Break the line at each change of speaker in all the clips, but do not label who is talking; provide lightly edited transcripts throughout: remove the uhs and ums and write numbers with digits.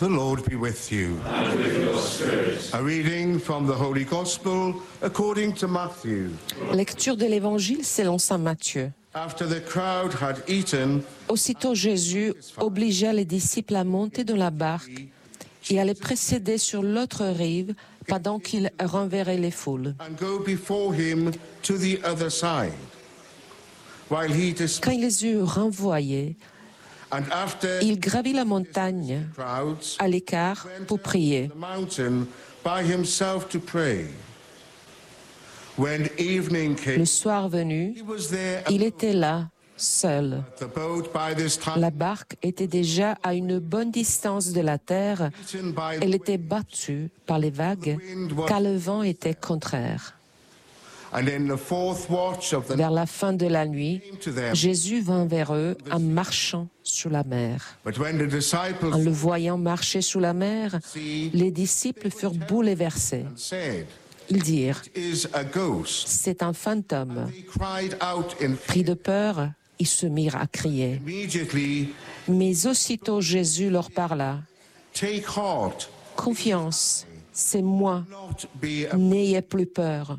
The Lord be with you.
And with your spirit.
A reading from the Holy Gospel according to Matthew.
Lecture de l'Évangile selon saint Matthieu.
After the crowd had eaten,
Aussitôt Jésus obligea les disciples à monter dans la barque et à les précéder sur l'autre rive pendant qu'il renverrait les foules.
and go before him to the other side, while he
Quand il les eut renvoyés,
and after
il gravit la montagne
crowds
à l'écart pour prier.
the mountain by himself to pray. When evening came,
Le soir venu,
he was there
il était là, seul.
at the boat by this time,
La barque était déjà à une bonne distance de la terre.
beaten by
Elle
the
était battue par les vagues car le vent était contraire.
and in the fourth watch of the
Vers la fin de la nuit,
came to them.
Jésus vint vers eux en marchant sur la mer.
But when the disciples
En le voyant marcher sous la mer, les disciples furent bouleversés.
said,
Ils dirent,
"It is a ghost,"
c'est un fantôme.
they cried out in
Pris
fear.
de peur, ils se mirent à crier.
Immediately,
Mais aussitôt Jésus leur parla,
take heart,
confiance, c'est moi,
not be a...
n'ayez plus peur.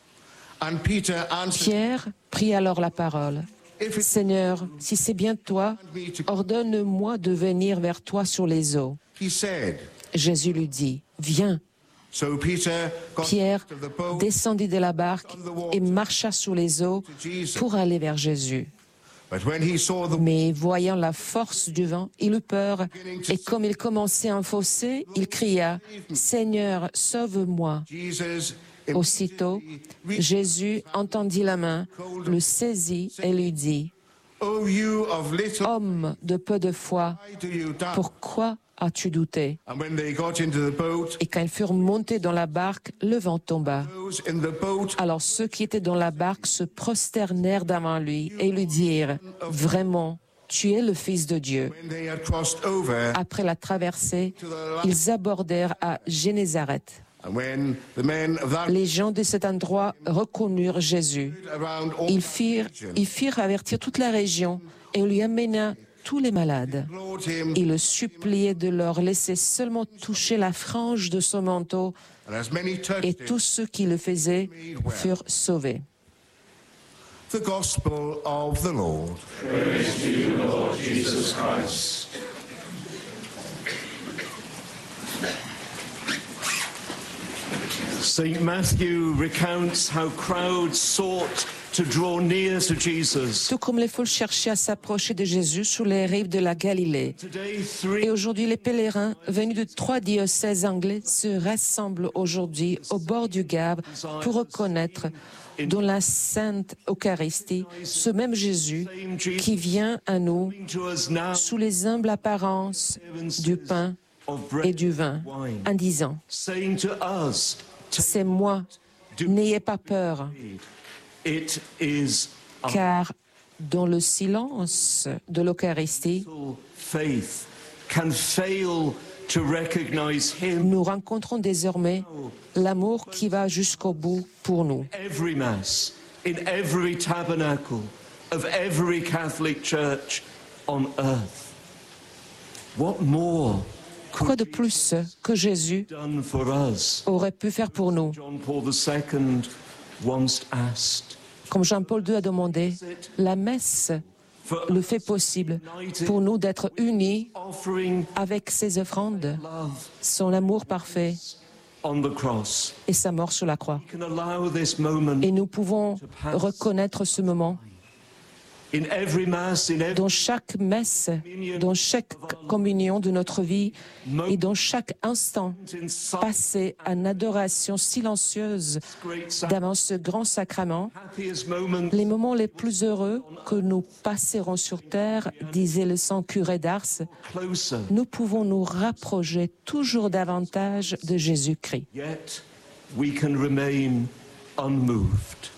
And Peter answered,
Pierre prit alors la parole.
if it
Seigneur, si c'est bien toi,
me to...
ordonne-moi de venir vers toi sur les eaux.
He said,
Jésus lui dit, viens.
so Peter got
Pierre
out of the boat
descendit de la barque et marcha sur les eaux
to Jesus.
pour aller vers Jésus.
But when he saw the
Mais voyant la force du vent, il eut peur et comme il commençait à enfoncer, il cria, Seigneur, sauve-moi.
Jesus
Aussitôt, Jésus entendit la main, le saisit et lui dit,
Oh, you of little,
Homme de peu de foi,
why do you doubt?
pourquoi as-tu douté?
And when they got into the boat,
Et quand ils furent montés dans la barque, le vent tomba.
those in the boat
Alors ceux qui étaient dans la barque se prosternèrent devant lui et lui dirent, Vraiment, tu es le Fils de Dieu.
when they had crossed over,
Après la traversée, ils abordèrent à Génézareth.
and when the men of that
Les gens de cet endroit reconnurent Jésus.
around all
Ils firent avertir toute la région et on lui amena tous les malades.
implored him,
Ils le suppliaient de leur laisser seulement toucher la frange de son manteau
and as many
et
touched
tous
him.
ceux qui le faisaient furent sauvés.
The Gospel of the Lord.
Praise to you, Lord Jesus Christ.
St. Matthew recounts how crowds sought to draw near to Jesus.
Tout comme les foules cherchaient à s'approcher de Jésus sur les rives de la Galilée.
Today,
Et aujourd'hui, les pèlerins venus de 3 diocèses anglais se rassemblent aujourd'hui au bord du Gave pour reconnaître dans la Sainte Eucharistie ce même Jésus qui vient à nous
to us now
sous les humbles apparences du pain
of
et
bread,
du vin,
wine,
en disant,
saying to us,
c'est moi, n'ayez pas peur,
it is our
car dans le silence de l'Eucharistie,
faith can fail to recognize him.
nous rencontrons désormais l'amour qui va jusqu'au bout pour nous.
Every Mass, in every tabernacle of every Catholic Church on earth. What more
Quoi de plus que Jésus
done for us?
aurait pu faire pour nous?
John Paul II once asked,
Comme Jean-Paul II a demandé, la messe
for
le fait possible pour nous d'être unis
offering
avec ses offrandes,
love
son amour parfait
on the cross.
et sa mort sur la croix.
We can allow this moment
Et nous pouvons reconnaître ce moment
in every Mass, in every
dans chaque messe, dans chaque communion de notre vie et dans chaque instant
in silence,
passé en adoration silencieuse
great
devant ce grand sacrement.
happiest moment.
Les moments les plus heureux que nous passerons sur terre, disait le saint curé d'Ars,
Closer,
nous pouvons nous rapprocher toujours davantage de Jésus-Christ.
yet we can remain unmoved.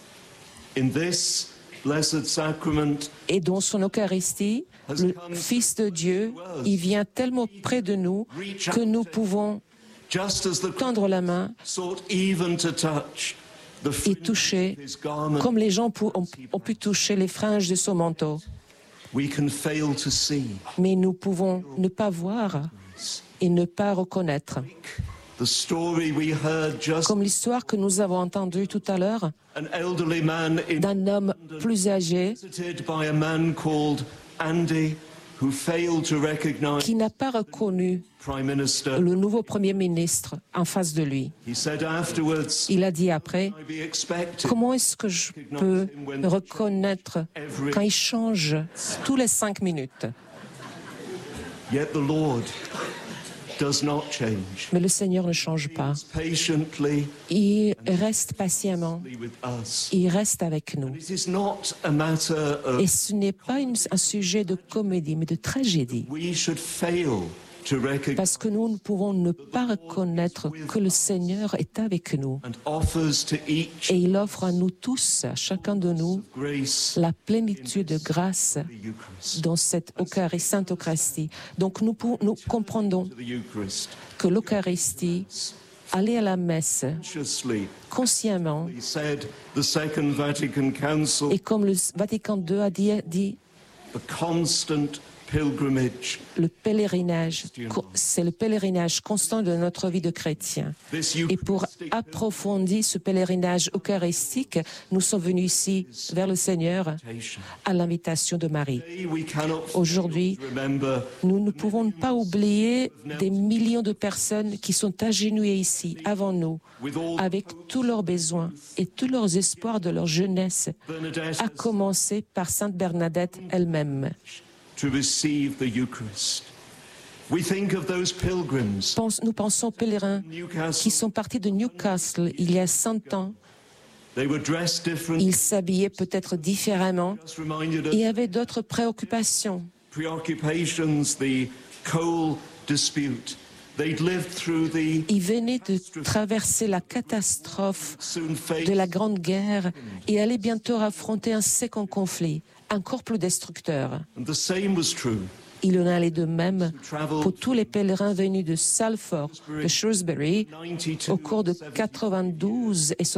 In this blessed sacrament,
Et dans son Eucharistie, le Fils de Dieu, il vient tellement près de nous que nous pouvons
just as the
tendre la main
sought even to touch the
et
fringe
toucher,
of his garment,
comme les gens ont pu toucher les fringes de son manteau.
we can fail to see
Mais nous pouvons ne pas voir et ne pas reconnaître.
The story we heard just
Comme l'histoire que nous avons entendue tout à l'heure
an elderly man
d'un homme plus âgé
visited by a man called Andy who failed to recognize
qui n'a pas reconnu
Prime Minister.
le nouveau Premier ministre en face de lui.
He said afterwards,
Il a dit après,
I be expected
comment est-ce que je peux reconnaître quand il change tous les 5 minutes?
yet the Lord does not change.
Mais le Seigneur ne change pas.
Patiently
Il reste patiemment.
with us.
Il reste avec nous.
It is not a matter of
Et ce n'est pas un sujet de comédie, mais de tragédie.
we should fail to recognize
Parce que nous ne pouvons ne pas reconnaître que le Seigneur est avec nous.
and offers to each
Et il offre à nous tous, à chacun de nous,
grace
la plénitude de grâce
the Eucharist.
dans cette Sainte Eucharistie. Donc nous comprenons
The Eucharist.
que l'Eucharistie, aller à la messe
Consciously,
consciemment,
he said, the Second Vatican Council,
et comme le Vatican II a dit,
the constant pilgrimage.
le pèlerinage, c'est le pèlerinage constant de notre vie de chrétien.
This
Et pour
Eucharistic
approfondir ce pèlerinage eucharistique, nous sommes venus ici vers le Seigneur
invitation.
à l'invitation de Marie.
Today we cannot fail
Aujourd'hui,
to remember
nous ne pouvons pas oublier des millions de personnes qui sont agenouillées ici avant nous,
with all
avec tous leurs besoins et tous leurs espoirs de leur jeunesse,
Bernadette
à commencer par Sainte Bernadette elle-même.
to receive the Eucharist. We think of those pilgrims,
Nous pensons aux pèlerins
Newcastle.
qui sont partis de Newcastle il y a 100 ans.
They were dressed different.
Ils s'habillaient peut-être différemment
Just reminded us
et avaient d'autres préoccupations.
preoccupations, the coal dispute. They'd lived through the
Ils venaient de traverser la catastrophe
soon face
de la Grande Guerre et allaient bientôt affronter un second conflit, encore plus destructeur.
and the same was true.
Il en allait de même
Traveled
pour tous les pèlerins venus de Salford, de Shrewsbury,
92
au cours de 92 et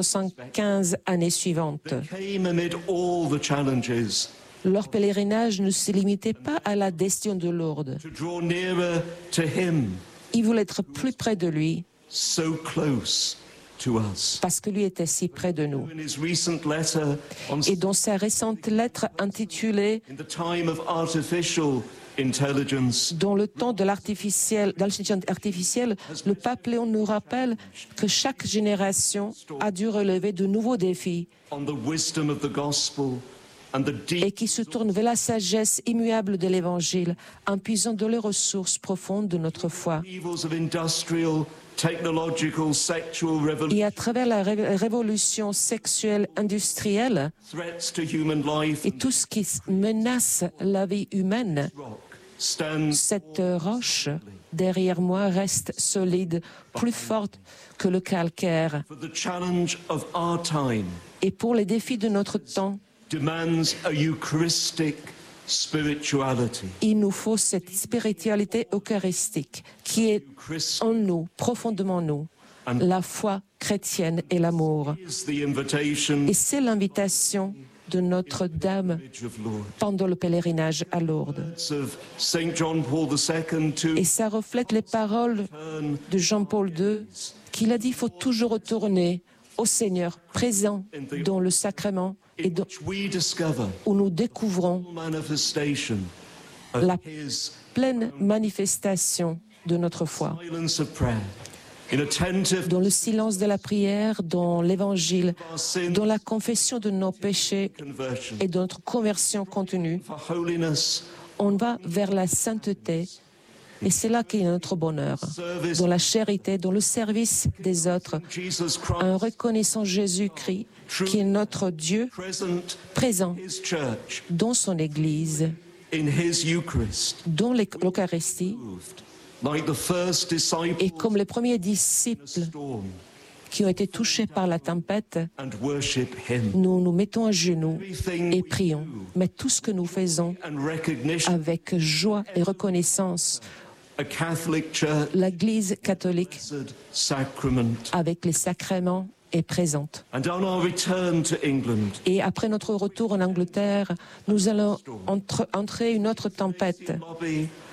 75 années suivantes.
came amid all the challenges
Leur pèlerinage ne se limitait pas à la destination de Lourdes.
to draw nearer to him,
Ils voulaient être plus près de lui
so close to us.
parce que lui était si près de nous.
In his recent letter on
Et dans sa récente lettre intitulée
in the time of artificial intelligence,
Dans le temps de l'intelligence artificielle, le pape Léon nous rappelle que chaque génération a dû relever de nouveaux défis
on the wisdom of the gospel and the
et
deep
qui se tournent vers la sagesse immuable de l'Évangile, en puisant de les ressources profondes de notre foi.
evils of industrial, technological, sexual revolution,
Et à travers la révolution sexuelle industrielle
threats to human life,
et tout ce qui menace la vie humaine,
rock stands
cette roche derrière moi reste solide, plus forte que le calcaire.
for the challenge of our time,
Et pour les défis de notre temps,
demands a Eucharistic spirituality.
il nous faut cette spiritualité eucharistique qui est en nous, profondément en nous, la foi chrétienne et l'amour.
Is the invitation
Et c'est l'invitation de Notre-Dame
of Lord.
pendant le pèlerinage à Lourdes.
Of Saint John Paul II to
Et ça reflète les paroles
turn
de Jean-Paul II, qu'il a dit il faut toujours retourner au Seigneur présent dans le sacrement et
which we discover
où nous découvrons
manifestation of
la
his
pleine manifestation de notre foi.
silence of prayer, in attentive
Dans le silence de la prière, dans l'Évangile,
our sin
dans la confession de nos péchés
conversion,
et de notre conversion contenue,
for holiness,
on va vers la sainteté. Et c'est là qu'il y a notre bonheur,
service,
dans la charité, dans le service des autres,
Jesus
en
Christ
reconnaissant Jésus-Christ, qui est notre Dieu
present
présent
in his church,
dans son Église,
in his Eucharist,
dans l'Eucharistie.
moved like the first disciples
Et comme les premiers disciples
storm,
qui ont été touchés par la tempête,
and worship him.
nous nous mettons à genoux
Everything
et
we
prions.
do
Mais tout ce que nous faisons
and recognition,
avec joie et reconnaissance,
a Catholic Church,
l'Église catholique
blessed sacrament.
avec les sacrements est présente.
And on our return to England,
Et après notre retour en Angleterre, nous allons entrer une autre tempête,
lobby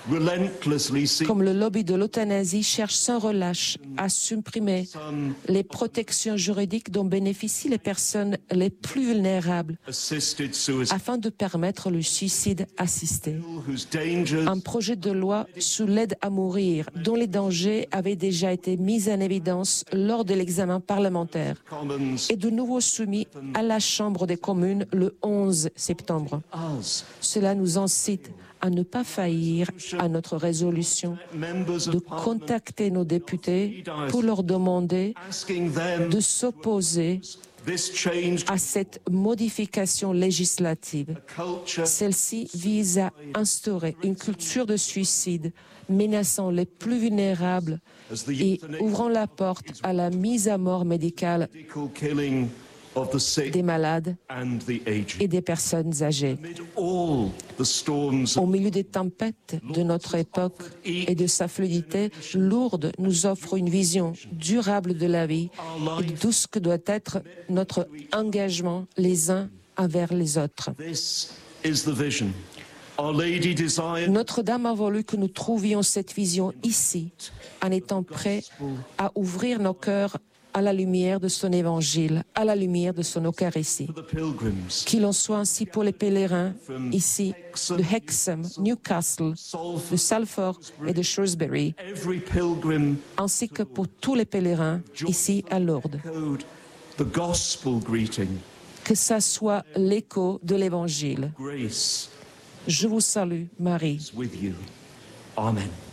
relentlessly seek
comme le lobby de l'euthanasie cherche sans relâche à supprimer les protections juridiques dont bénéficient les personnes les plus vulnérables
assisted suicide,
afin de permettre le suicide assisté.
whose dangers
Un projet de loi sous l'aide à mourir, dont les dangers avaient déjà été mis en évidence lors de l'examen parlementaire,
Commons
est de nouveau soumis à la Chambre des communes le 11 septembre.
us,
Cela nous incite à ne pas faillir à notre résolution,
members
de
of Parliament,
contacter nos députés pour leur demander
asking them
de s'opposer
this change
à cette modification législative.
culture
Celle-ci vise à instaurer une culture de suicide menaçant les plus vulnérables
as the
et ouvrant la porte à la mise à mort médicale
medical killing of the sick
des malades
and the aged.
et des personnes âgées.
Amid all the storms
Au milieu des tempêtes de notre époque et de sa fluidité, Lourdes nous offre une vision durable de la vie et de tout ce que doit être notre engagement les uns envers les autres.
this is the vision. Our Lady desired
Notre-Dame a voulu que nous trouvions cette vision ici, en étant prêts à ouvrir nos cœurs à la lumière de son évangile, à la lumière de son Eucharistie.
for the pilgrims,
Qu'il en soit ainsi pour les pèlerins ici de Hexham, Newcastle, de Salford et de Shrewsbury,
every pilgrim
ainsi que pour tous les pèlerins ici à Lourdes.
echoed the gospel greeting,
Que ça soit l'écho de l'Évangile.
grace
Je vous salue, Marie.
is with you. Amen.